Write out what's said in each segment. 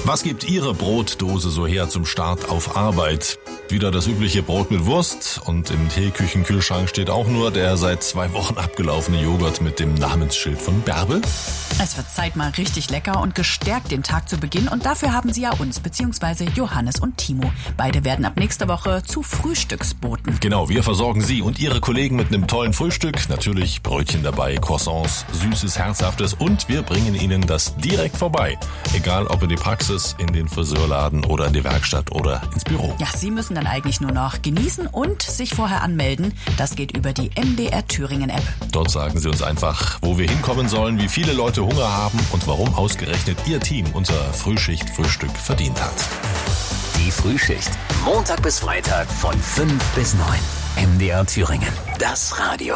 Was gibt Ihre Brotdose so her zum Start auf Arbeit? Wieder das übliche Brot mit Wurst und im Teeküchenkühlschrank steht auch nur der seit 2 Wochen abgelaufene Joghurt mit dem Namensschild von Bärbel. Es wird Zeit, mal richtig lecker und gestärkt den Tag zu beginnen. Und dafür haben Sie ja uns, beziehungsweise Johannes und Timo. Beide werden ab nächster Woche zu Frühstücksboten. Genau, wir versorgen Sie und Ihre Kollegen mit einem tollen Frühstück. Natürlich Brötchen dabei, Croissants, Süßes, Herzhaftes und wir bringen Ihnen das direkt vorbei. Egal ob in die Praxis, in den Friseurladen oder in die Werkstatt oder ins Büro. Ja, Sie müssen dann eigentlich nur noch genießen und sich vorher anmelden. Das geht über die MDR Thüringen App. Dort sagen Sie uns einfach, wo wir hinkommen sollen, wie viele Leute Hunger haben und warum ausgerechnet Ihr Team unser Frühschicht-Frühstück verdient hat. Die Frühschicht. Montag bis Freitag von 5 bis 9. MDR Thüringen. Das Radio.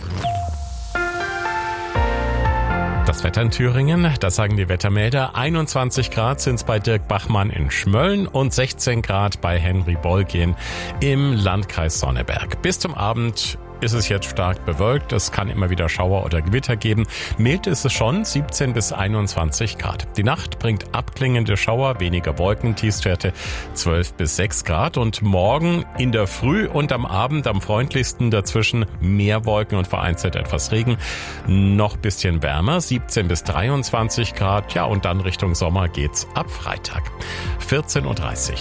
Das Wetter in Thüringen, das sagen die Wettermelder. 21 Grad sind es bei Dirk Bachmann in Schmölln und 16 Grad bei Henry Bolgien im Landkreis Sonneberg. Bis zum Abend ist es jetzt stark bewölkt. Es kann immer wieder Schauer oder Gewitter geben. Mild ist es schon, 17 bis 21 Grad. Die Nacht bringt abklingende Schauer, weniger Wolken, Tiefstwerte 12 bis 6 Grad. Und morgen in der Früh und am Abend am freundlichsten dazwischen mehr Wolken und vereinzelt etwas Regen. Noch bisschen wärmer, 17 bis 23 Grad. Ja, und dann Richtung Sommer geht's ab Freitag. 14.30 Uhr.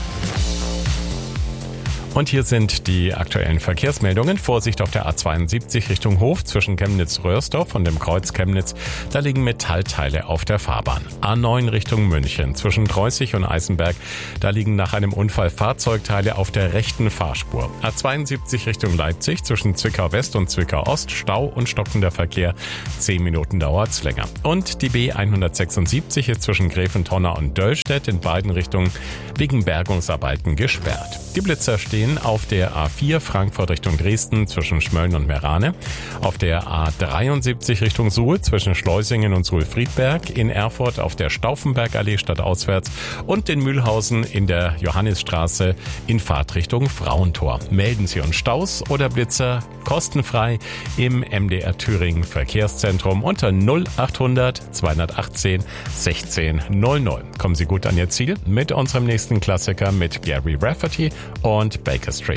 Und hier sind die aktuellen Verkehrsmeldungen. Vorsicht auf der A72 Richtung Hof zwischen Chemnitz-Röhrsdorf und dem Kreuz Chemnitz. Da liegen Metallteile auf der Fahrbahn. A9 Richtung München zwischen Preußig und Eisenberg. Da liegen nach einem Unfall Fahrzeugteile auf der rechten Fahrspur. A72 Richtung Leipzig zwischen Zwickau West und Zwickau Ost. Stau und stockender Verkehr. 10 Minuten dauert's länger. Und die B176 ist zwischen Gräfentonner und Döllstedt in beiden Richtungen wegen Bergungsarbeiten gesperrt. Die Blitzer stehen auf der A4 Frankfurt Richtung Dresden zwischen Schmölln und Merane, auf der A73 Richtung Suhl zwischen Schleusingen und Suhl-Friedberg, in Erfurt auf der Stauffenbergallee stadtauswärts und in Mühlhausen in der Johannisstraße in Fahrtrichtung Frauentor. Melden Sie uns Staus oder Blitzer kostenfrei im MDR Thüringen Verkehrszentrum unter 0800 218 16 00. Kommen Sie gut an Ihr Ziel mit unserem nächsten Klassiker mit Gary Rafferty und Baker Street.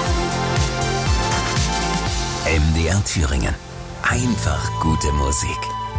MDR Thüringen. Einfach gute Musik.